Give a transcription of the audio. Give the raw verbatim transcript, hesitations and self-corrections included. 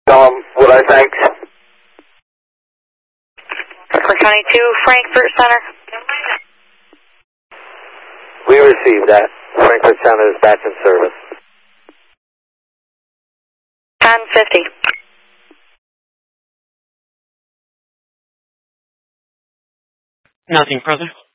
Tell them what I think. Frankfort County two, Frankfort Center. We received that. Frankfort Center is back in service. ten fifty. Nothing further.